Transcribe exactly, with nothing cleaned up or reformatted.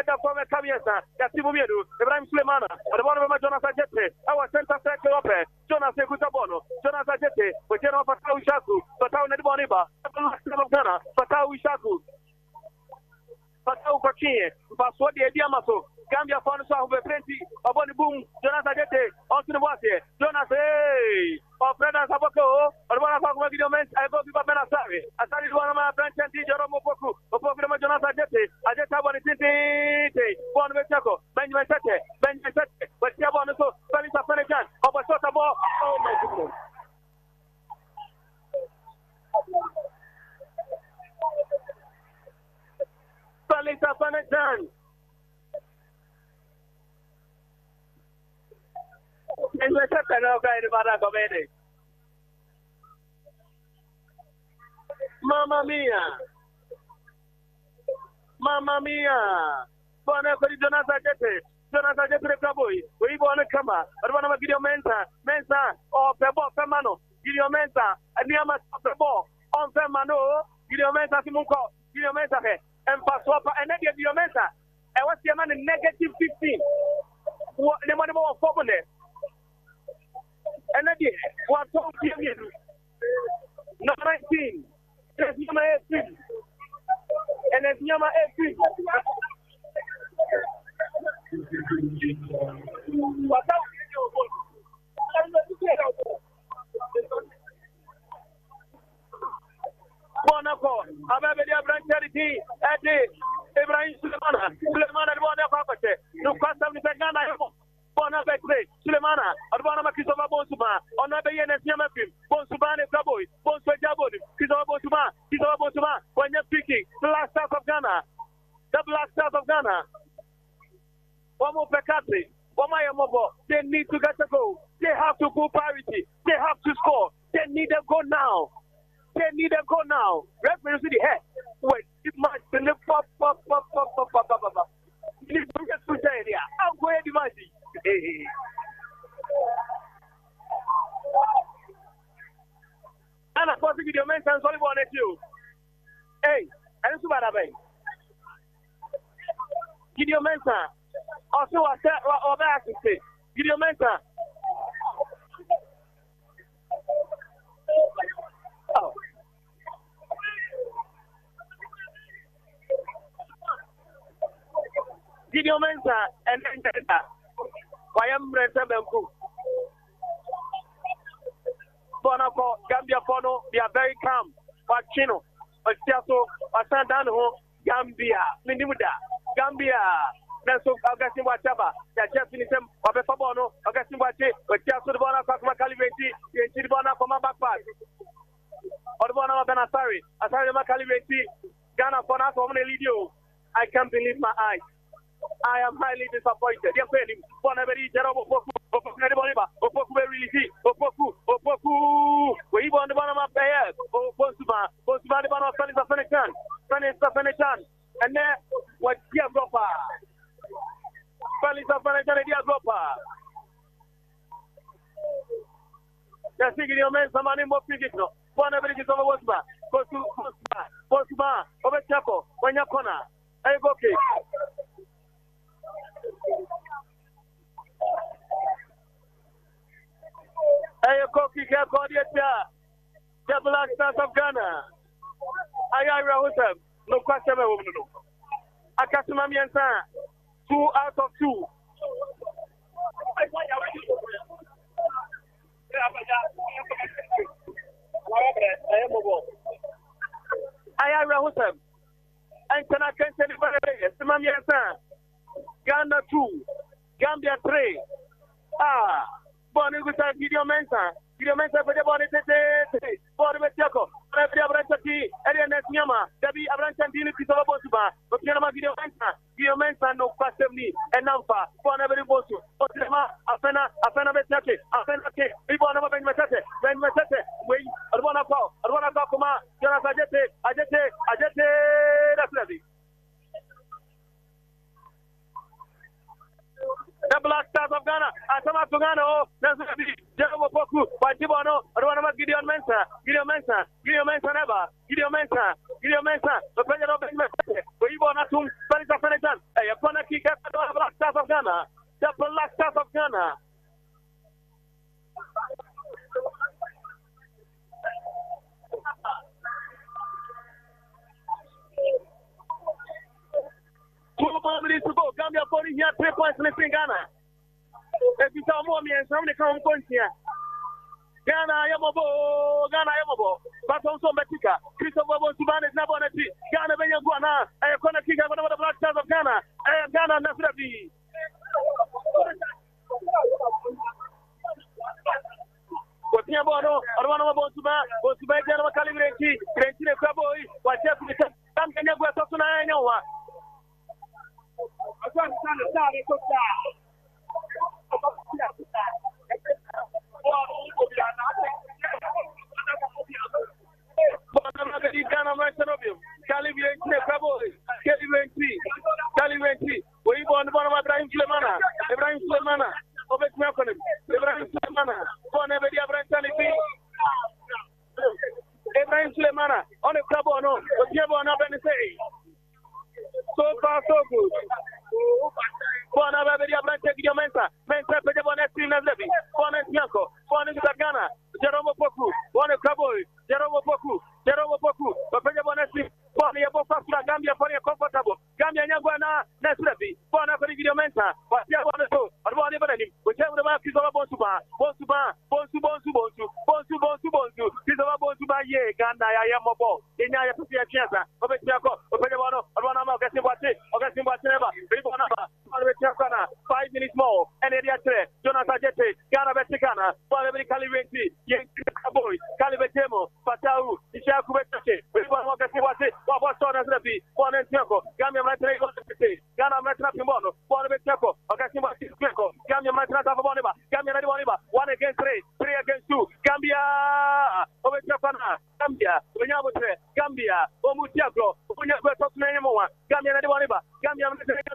Eda Fome Kamiesa, Yasibu Miedu, Ibrahim Sulemana, and one of my Jonas Ajete, our center sector up here, Jonas Ekusabono, Jonas Ajete, with General Fatau Shaku, Fatau Nedboniba, Ghana, Fatau Shaku, Fatau Kochi, Paswadi Diamaso, Gambia Fonsa who plenty, Aboni Boom, Jonas Ajete, onto the water, Jonas, hey, or Freda Sabako, or one of our documents, I go to Benasari. I started one of my branch and teacher Mopoku, Opoku Jonas Ajete, Ajeta Bonitite, Bon Vechaco, Benjamin Sete, Benjamin Sete, but Yabonaso, Felisa Fenecan, of a sort of all, oh my goodness. Felisa Fenecan. And we're talking about comedy. Mamma mia! Mamma mia! Buona per Jonas Ajete, Jonas Ajete Kaboy, we want to come out. I want to give you mensa, mensa, or Pebo Femano, give you mensa, and the Amas of the ball, on Femano, give you mensa Simunko, give you mensa, and Paswapa, and then give you mensa. I was the man in negative fifteen. What the money more for money? And again, what told you? Number nineteen. There's number eighteen. And there's number eighteen. What else? Bonako, Ababedia Branch Charity, Adi, Ibrahim Sulemana, Sulemana, and one of Papa, no custom is a Ghana. Bona Bekre, Sulemana, Adwana Makisova Bonsuma, on a Bayan and Yamapim, Bonsuban and Kaboy, Bonsua Jabod, Kisova Bonsuma, Kisova Bonsuma, when you're speaking, the last stars of Ghana, the last stars of Ghana. One more per country, one more, they need to get a goal. They have to go parity, they have to score, they need a goal now. They need a goal now. Referee to the head. Wait, it might be the pop, pop, pop, pop, pop, pop, pop, pop. You need to get to the area. I'm going to the and of course, video mentions only one at you. Hey, I don't know what I mean. Video mention also a set or back to say. Video mention. Oh. Video mention and then that. I am Rentabelku. Bonako, Gambia Fono, they are very calm. But Chino, but Tiaso, Asandano, Gambia, Minimuda, Gambia, Naso, Augustin Wataba, that just finished him, Obefabono, Augustin Wati, but Tiaso the Bona Kakma Calibati, the Chibana from my backpack. Or the Bona Benasari, Asari Macalibati, Ghana Fona from Elidio. I can't believe my eyes. I am highly disappointed. Yes, Penny. Bonaveri, Jerobo, Opoku, Opoku, Nediboniba, Opoku, Release, Opoku, Opoku. We want the Bonama Payers, Bonsuma, Bonsuma, the Bonama Fanny Safanichan, Fanny Safanichan, and then what Diagopa. Fanny Safanichan and Diagopa. They're thinking your man, somebody more physical. Bonaveri is over Bonsuma, Bonsuma, Bonsuma, over Chaco, when you're corner. Hey, okay. Hey, Koki, Kakodia, the Black Stars of Ghana. I am no question. I catch my man, two out of two. I am Rahusam. And can I can tell you, Ghana two, Gambia three. Ah, Bonnie with a video mensa, video mensa for the Bonnie, for the Metiaco, every Abrantati, Arian Yama, Debbie Abrantantini, Kisova Bosuba, but Yanama video mensa, video mensa, no question me, and Nampa, for every Bosu, Otema, Afena, Afena Betake, Afena, Ibona Ben Metate, Ben Metate, wait, I want to call, I want to call, come on, Jonas Ajete, Ajete, Ajete, that's ready. The Black Stars of Ghana, Asama Tugano, Nazabi, Jerome Poku, Pajibono, Rwana Gideon Mensa, Gideon Mensa, Gideon Mensa never, Gideon Mensa, Gideon Mensa, the president of the Mensa, Ibona Tum, Panita Fenetan, a Yapana kick at the Black Stars of Ghana. The Black Stars of Ghana. Two more minutes to go. Gambia forty here, three points in Ghana. If you tell more, me and somebody come here. Ghana, Yamobo, Ghana, Yamobo. But also Mexica. Christopher Bonsuban is now on a tree. Ghana, Benyagwana. I am going to kick out one of the Black Stars of Ghana. I am Ghana, Nasrabi. Bono, Arwana Bonsuba, Bonsuba, General Calibrati, Crentine Craboy, what Jeff is a Tanzania Guasona, I know what. I can't stand the side, it's Ibrahim Sulemana, Ibrahim Sulemana, Obet Malcolm, Ibrahim Sulemana, Bon Ebedia Brantanity, Ibrahim Sulemana, on a Cabono, but Jabon Abenese. So far, so good. Bon Abedia Brantanity, Mensa, Mensa, Pedabon Estina Levy, Bon Etiaco, Bon Ghana, Jerome Poku, Bon Caboy, Jerome Poku, Jerome Poku, but Pedabon Estina, Bon Yabofa, Gambia for your comfortable, Gambia Yagwana, Neslevi, Bon Abedia Mensa, but Yabono, or whatever, whichever the mark is all about to buy, Bonsuba, Bonsu, Bonsu, Bonsu, Bonsu, Bonsu, Bonsu, is all about to buy, yeah, Ganda, I am a ball, in Yaya Pia Chiasa, Obetiaco, Obedano, Orwana, Gassi Wati, Augustin Wataneva, Ribonaba, five minutes more, and Edia Tre, Jonathan Jete, Ghana Vesicana, Palabri Caliventi, Boy, Calivetemo, Patau, Ishaku Vetache, Ribon Gassi Wati, Wabaston as Rabi, Bon and Tiaco, Gamma Matra, Ghana Matra Pimono, Bon Vetaco, Augustin Wati, Gambia Matra Boneba, Gambia Boneba, one against three, three against two, Gambia, Ovechapana, Gambia, Gambia, Gambia, Omutiaco, Gambia, Gambia, Gambia,